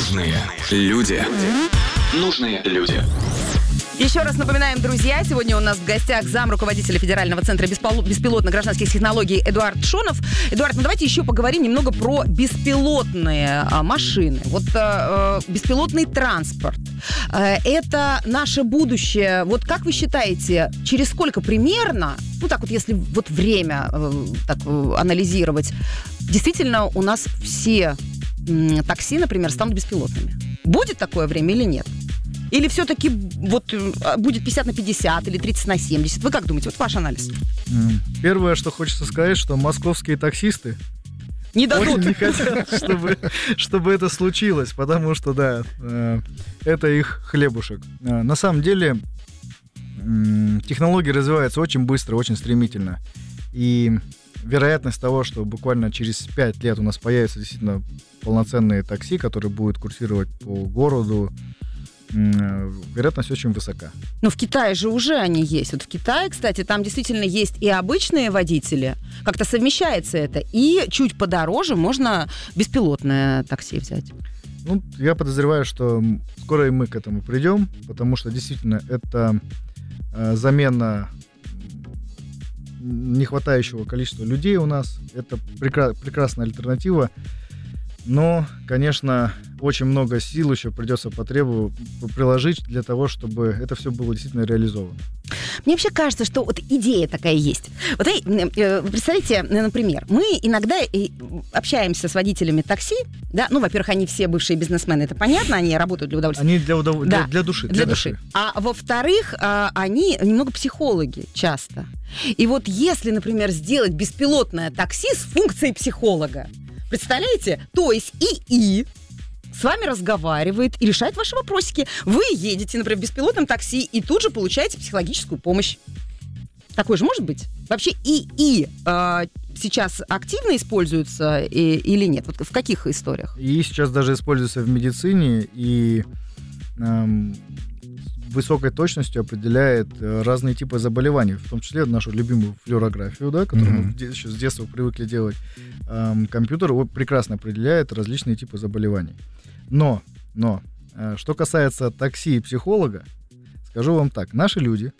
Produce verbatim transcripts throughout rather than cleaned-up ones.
Нужные люди. Нужные люди. Еще раз напоминаем, друзья, сегодня у нас в гостях зам руководителя Федерального центра беспилотных гражданских технологий Эдуард Шонов. Эдуард, ну давайте еще поговорим немного про беспилотные а, машины. Вот а, беспилотный транспорт. А, это наше будущее. Вот как вы считаете, через сколько примерно, ну так вот если вот время а, так, анализировать, действительно у нас все м, такси, например, станут беспилотными? Будет такое время или нет? Или все-таки вот будет пятьдесят на пятьдесят или тридцать на семьдесят? Вы как думаете? Вот ваш анализ. Первое, что хочется сказать, что московские таксисты не дадут. Очень не хотят, чтобы, чтобы это случилось, потому что, да, это их хлебушек. На самом деле, технологии развиваются очень быстро, очень стремительно. И вероятность того, что буквально через пять лет у нас появятся действительно полноценные такси, которые будут курсировать по городу, вероятность очень высока. Но в Китае же уже они есть. Вот в Китае, кстати, там действительно есть и обычные водители, как-то совмещается это, и чуть подороже можно беспилотное такси взять. Ну, я подозреваю, что скоро и мы к этому придем, потому что действительно это э, замена нехватающего количества людей у нас. Это прекра- прекрасная альтернатива. Но, конечно, очень много сил еще придется потребу приложить для того, чтобы это все было действительно реализовано. Мне вообще кажется, что вот идея такая есть. Вот вы представляете, например, мы иногда общаемся с водителями такси, да, ну, во-первых, они все бывшие бизнесмены, это понятно, они работают для удовольствия. Они для, удов... да, для, для души. Для, для души. души. А во-вторых, они немного психологи часто. И вот если, например, сделать беспилотное такси с функцией психолога, представляете? То есть ИИ с вами разговаривает и решает ваши вопросики. Вы едете, например, в беспилотном такси и тут же получаете психологическую помощь. Такое же может быть? Вообще ИИ э, сейчас активно используется и, или нет? Вот в каких историях? ИИ сейчас даже используется в медицине и эм, высокой точностью определяет разные типы заболеваний, в том числе нашу любимую флюорографию, да, которую mm-hmm. мы де- еще с детства привыкли делать. Эм, компьютер прекрасно определяет различные типы заболеваний. Но, но, э, что касается такси и психолога, скажу вам так, наши люди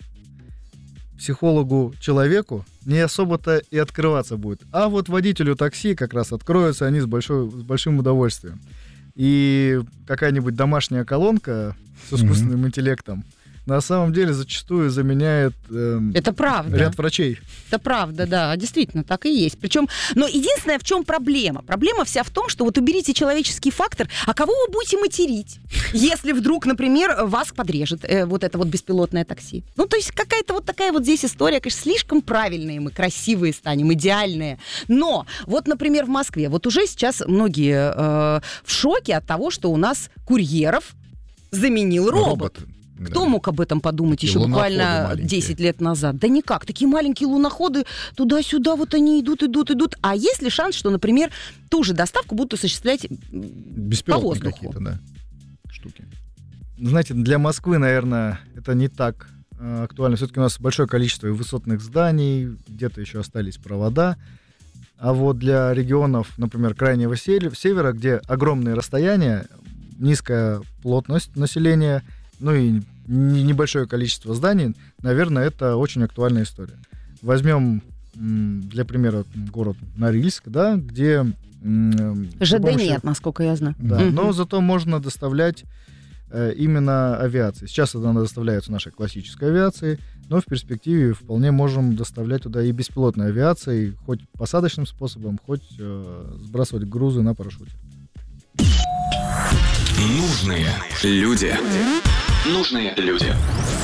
психологу-человеку не особо-то и открываться будет. А вот водителю такси как раз откроются они с, большой, с большим удовольствием. И какая-нибудь домашняя колонка с искусственным mm-hmm. интеллектом на самом деле зачастую заменяет э, это правда. ряд врачей. Это правда, да, действительно, так и есть. Причем, но единственное, в чем проблема? Проблема вся в том, что вот уберите человеческий фактор, а кого вы будете материть, если вдруг, например, вас подрежет э, вот это вот беспилотное такси? Ну, то есть какая-то вот такая вот здесь история, конечно, слишком правильные мы, красивые станем, идеальные. Но вот, например, в Москве, вот уже сейчас многие э, в шоке от того, что у нас курьеров заменил робот. Робот. Кто да. мог об этом подумать Такие еще буквально десять лет назад? Да никак. Такие маленькие луноходы туда-сюда вот они идут, идут, идут. А есть ли шанс, что, например, ту же доставку будут осуществлять по воздуху? Какие-то, да, штуки. Знаете, для Москвы, наверное, это не так э, актуально. Все-таки у нас большое количество высотных зданий, где-то еще остались провода. А вот для регионов, например, крайнего севера, где огромные расстояния, низкая плотность населения, ну и небольшое количество зданий, наверное, это очень актуальная история. Возьмем для примера город Норильск, да, где... ЖД помощью... нет, насколько я знаю. Да, mm-hmm. но зато можно доставлять э, именно авиации. Сейчас она доставляется нашей классической авиацией, но в перспективе вполне можем доставлять туда и беспилотной авиацией, хоть посадочным способом, хоть э, сбрасывать грузы на парашюте. Нужные люди. Нужные люди.